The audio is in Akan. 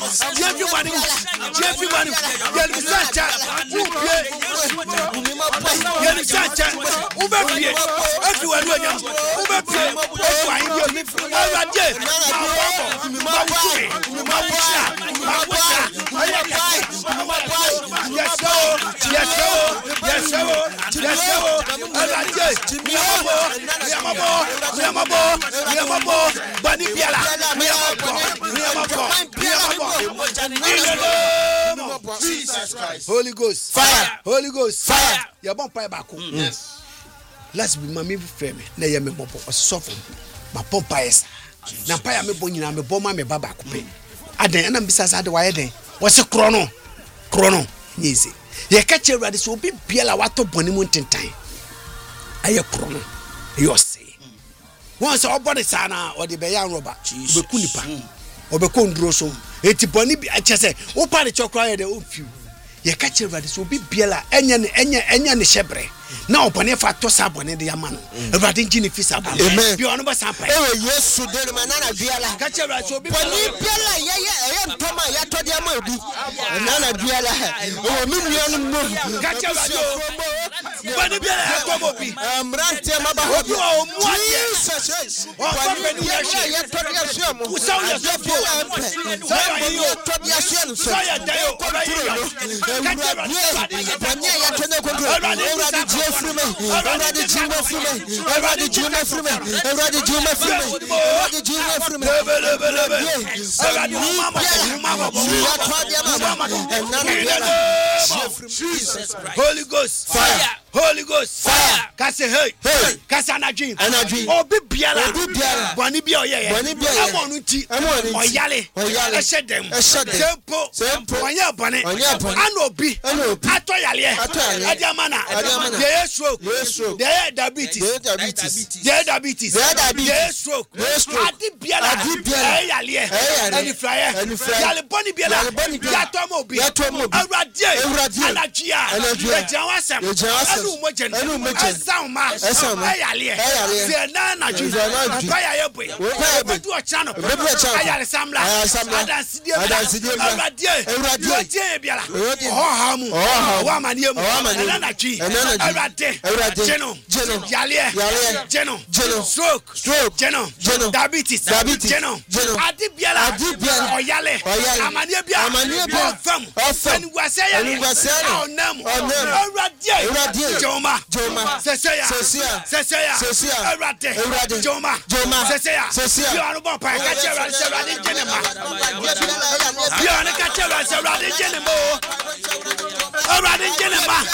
everybody, Yelisacha, Yelisacha, Ubepie, everyone, Ubepie, Jesus Christ. Holy Ghost, fire. Holy Ghost, fire. You want fire back? Yes. Let's be my family. Na ye me bobo suffer. Ma pompa yes. Na fire me bonyina me boma me baba kupe. Aden na mbisa sa de waye den. Wo se krono nyezi. Ye ka che urade so obi biela wato boni mu ntentan. Aye krono. Yo say. Once obody sana or the beyan roba. Be kunipa. Obeko nduro so. Eti boni bi achese. Wo pa de chokra ye de ofiu. Ye ka che urade so obi biela enya ne shebre. Na opone fa to sabone de yama no urade ngi ne fisa ba bi ono ba sampa yesu de manana biala ka che urade so obi biala ye ntoma ya to de ama obi nana biala o mi nuanu mo ka che urade boni biala ya to obi amrante maba obi o mu ade o fa pe ni ya to de asia mo usa ya so fo so ya yo to de asia no so ya dayo o ba yo ka che urade boni ya to ne kontrol urade Juma Holy Ghost, fire. Holy Ghost, fire. Kase hey, kase energy. Obi biara, boni bi oye. Amonu nti, oyale. Esedem. Sempo. Onya bone. Anobi. Atoyale. Adiamana. Dey stroke. Dey diabetes. Dey stroke. Adi biara. Eyale. Any flyer. Yale boni biara. Yatomo obi. Awrade. Energy. Ejawasem. Esama. Ayale. Zena na ju. Baya yeboy. Obedu ochano. Ayale samla. Adansidie. Awrade. Yoje biala. Ohamu. Wa maniemu. Nana ji. Awrade. Jeno. Yale. Jeno. Stroke. Jeno. Diabetes. Jeno. Adi biala. Oyale. Amanie biala. Ofam. Eni wase yale. Onam. Awrade. Joma. Seseya. Erade. Joma. Seseya. You are no pa ka chera serade jenema. You are ka chera serade jenemo. Erade jenema.